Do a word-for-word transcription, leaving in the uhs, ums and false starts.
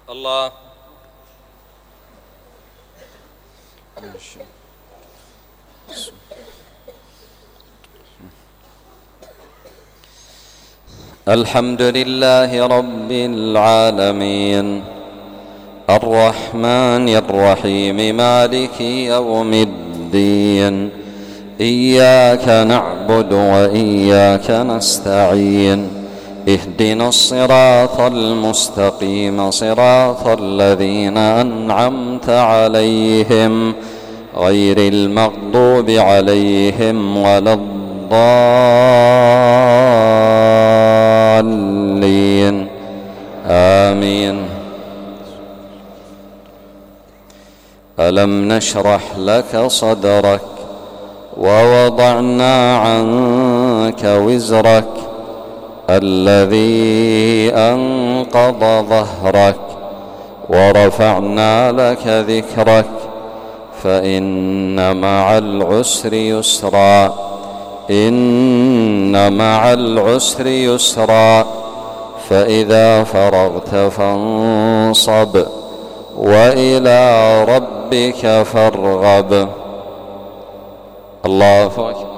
الله. الحمد لله رب العالمين الرحمن الرحيم مالك يوم الدين إياك نعبد وإياك نستعين اهدنا الصراط المستقيم صراط الذين أنعمت عليهم غير المغضوب عليهم ولا الضالين آمين. ألم نشرح لك صدرك ووضعنا عنك وزرك الذي أنقض ظهرك ورفعنا لك ذكرك فإن مع العسر يسرا إن مع العسر يسرا فإذا فرغت فانصب وإلى ربك فارغب. الله أكبر.